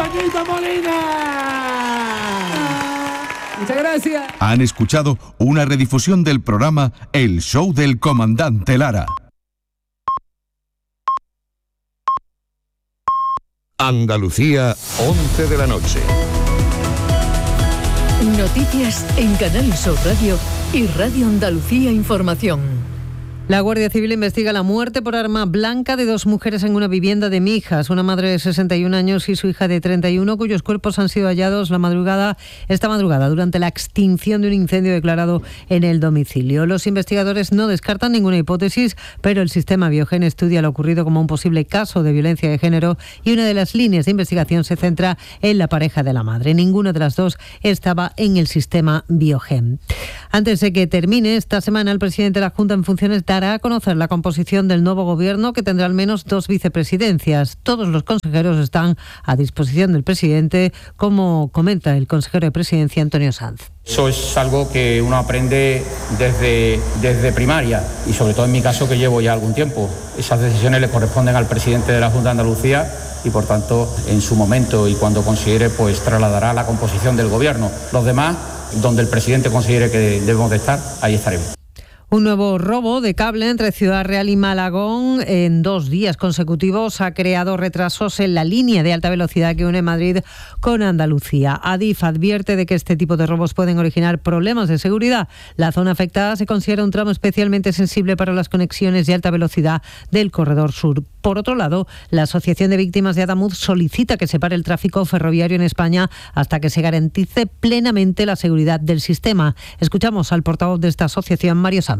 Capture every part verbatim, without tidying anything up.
Paquito Molina. Muchas gracias. Han escuchado una redifusión del programa El Show del Comandante Lara. Andalucía, once de la noche. Noticias en Canal Sur Radio y Radio Andalucía Información. La Guardia Civil investiga la muerte por arma blanca de dos mujeres en una vivienda de Mijas, una madre de sesenta y un años y su hija de treinta y uno, cuyos cuerpos han sido hallados la madrugada, esta madrugada durante la extinción de un incendio declarado en el domicilio. Los investigadores no descartan ninguna hipótesis, pero el sistema Biogen estudia lo ocurrido como un posible caso de violencia de género y una de las líneas de investigación se centra en la pareja de la madre. Ninguna de las dos estaba en el sistema Biogen. Antes de que termine esta semana, el presidente de la Junta en funciones dará a conocer la composición del nuevo gobierno, que tendrá al menos dos vicepresidencias. Todos los consejeros están a disposición del presidente, como comenta el consejero de Presidencia, Antonio Sanz. Eso es algo que uno aprende desde, desde primaria y sobre todo en mi caso, que llevo ya algún tiempo. Esas decisiones le corresponden al presidente de la Junta de Andalucía y por tanto en su momento y cuando considere, pues trasladará la composición del gobierno. Los demás, donde el presidente considere que debemos de estar, ahí estaremos. Un nuevo robo de cable entre Ciudad Real y Malagón en dos días consecutivos ha creado retrasos en la línea de alta velocidad que une Madrid con Andalucía. Adif advierte de que este tipo de robos pueden originar problemas de seguridad. La zona afectada se considera un tramo especialmente sensible para las conexiones de alta velocidad del Corredor Sur. Por otro lado, la Asociación de Víctimas de Adamuz solicita que se pare el tráfico ferroviario en España hasta que se garantice plenamente la seguridad del sistema. Escuchamos al portavoz de esta asociación, Mario Samper.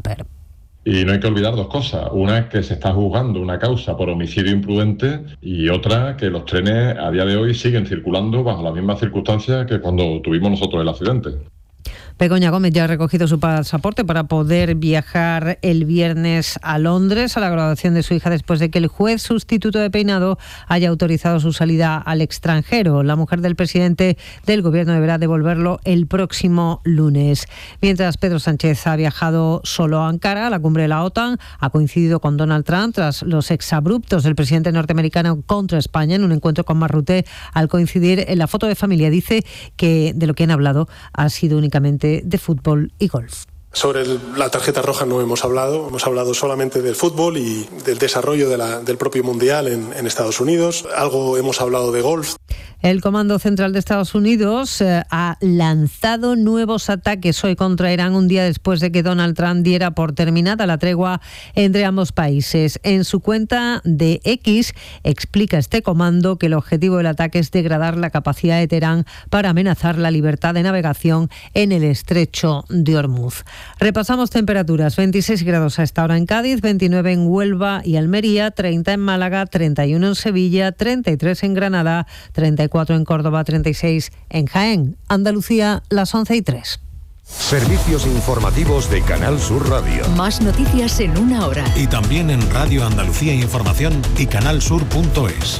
Y no hay que olvidar dos cosas. Una es que se está juzgando una causa por homicidio imprudente y otra que los trenes a día de hoy siguen circulando bajo las mismas circunstancias que cuando tuvimos nosotros el accidente. Begoña Gómez ya ha recogido su pasaporte para poder viajar el viernes a Londres a la graduación de su hija después de que el juez sustituto de Peinado haya autorizado su salida al extranjero. La mujer del presidente del gobierno deberá devolverlo el próximo lunes. Mientras Pedro Sánchez ha viajado solo a Ankara, a la cumbre de la OTAN, ha coincidido con Donald Trump tras los exabruptos del presidente norteamericano contra España en un encuentro con Marrute. Al coincidir en la foto de familia, dice que de lo que han hablado ha sido únicamente de fútbol y golf. Sobre el, la tarjeta roja no hemos hablado, hemos hablado solamente del fútbol y del desarrollo de la, del propio Mundial en, en Estados Unidos. Algo hemos hablado de golf. El Comando Central de Estados Unidos eh, ha lanzado nuevos ataques hoy contra Irán, un día después de que Donald Trump diera por terminada la tregua entre ambos países. En su cuenta de X explica este comando que el objetivo del ataque es degradar la capacidad de Teherán para amenazar la libertad de navegación en el estrecho de Hormuz. Repasamos temperaturas: veintiséis grados a esta hora en Cádiz, veintinueve en Huelva y Almería, treinta en Málaga, treinta y uno en Sevilla, treinta y tres en Granada, treinta y cuatro en Córdoba, treinta y seis en Jaén. Andalucía, las once y tres. Servicios informativos de Canal Sur Radio. Más noticias en una hora. Y también en Radio Andalucía Información y canalsur punto es.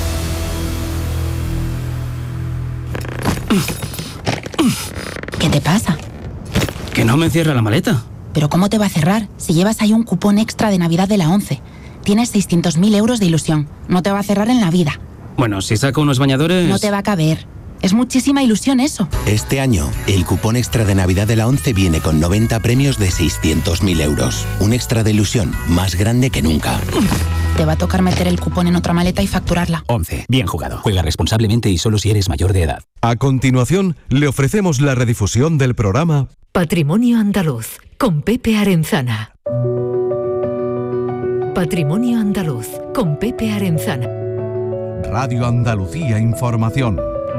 ¿Qué te pasa? Que no me cierra la maleta. ¿Pero cómo te va a cerrar si llevas ahí un cupón extra de Navidad de la ONCE? Tienes seiscientos mil euros de ilusión. No te va a cerrar en la vida. Bueno, si saco unos bañadores... No te va a caber. Es muchísima ilusión eso. Este año, el cupón extra de Navidad de la ONCE viene con noventa premios de seiscientos mil euros. Un extra de ilusión más grande que nunca. Te va a tocar meter el cupón en otra maleta y facturarla. ONCE. Bien jugado. Juega responsablemente y solo si eres mayor de edad. A continuación, le ofrecemos la redifusión del programa Patrimonio Andaluz, con Pepe Arenzana. Patrimonio Andaluz, con Pepe Arenzana. Radio Andalucía Información.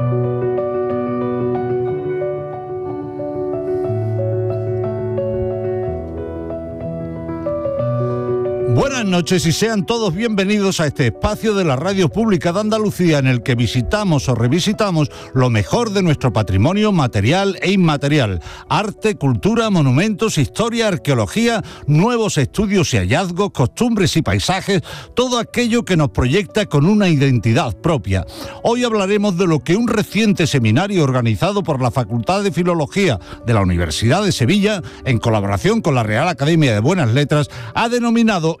Buenas noches y sean todos bienvenidos a este espacio de la Radio Pública de Andalucía en el que visitamos o revisitamos lo mejor de nuestro patrimonio material e inmaterial. Arte, cultura, monumentos, historia, arqueología, nuevos estudios y hallazgos, costumbres y paisajes, todo aquello que nos proyecta con una identidad propia. Hoy hablaremos de lo que un reciente seminario organizado por la Facultad de Filología de la Universidad de Sevilla, en colaboración con la Real Academia de Buenas Letras, ha denominado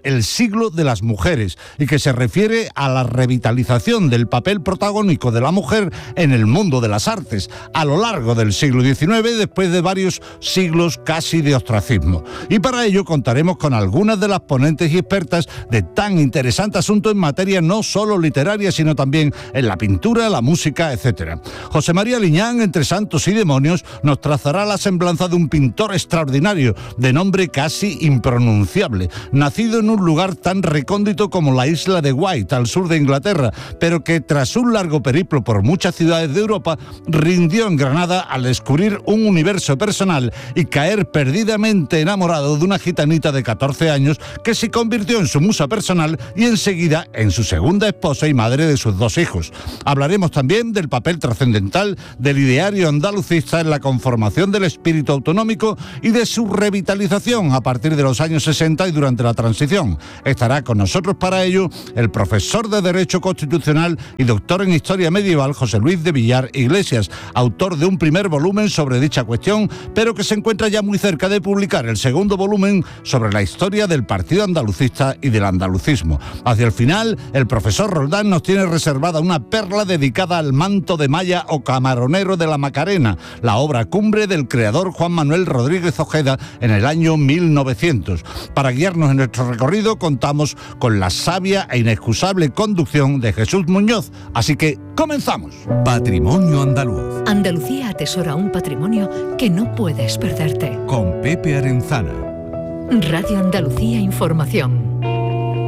el siglo de las mujeres y que se refiere a la revitalización del papel protagónico de la mujer en el mundo de las artes a lo largo del siglo diecinueve, después de varios siglos casi de ostracismo. Y para ello contaremos con algunas de las ponentes y expertas de tan interesante asunto en materia no solo literaria, sino también en la pintura, la música, etcétera. José María Liñán, entre santos y demonios, nos trazará la semblanza de un pintor extraordinario, de nombre casi impronunciable, nacido en un lugar tan recóndito como la isla de Wight, al sur de Inglaterra, pero que tras un largo periplo por muchas ciudades de Europa, rindió en Granada al descubrir un universo personal y caer perdidamente enamorado de una gitanita de catorce años que se convirtió en su musa personal y enseguida en su segunda esposa y madre de sus dos hijos. Hablaremos también del papel trascendental del ideario andalucista en la conformación del espíritu autonómico y de su revitalización a partir de los años sesenta y durante la transición. Estará con nosotros para ello el profesor de Derecho Constitucional y doctor en Historia Medieval José Luis de Villar Iglesias, autor de un primer volumen sobre dicha cuestión, pero que se encuentra ya muy cerca de publicar el segundo volumen sobre la historia del Partido Andalucista y del andalucismo. Hacia el final, el profesor Roldán nos tiene reservada una perla dedicada al manto de malla o camaronero de la Macarena, la obra cumbre del creador Juan Manuel Rodríguez Ojeda en el año mil novecientos. Para guiarnos en nuestro recorrido contamos con la sabia e inexcusable conducción de Jesús Muñoz. Así que comenzamos. Patrimonio andaluz. Andalucía atesora un patrimonio que no puedes perderte. Con Pepe Arenzana. Radio Andalucía Información.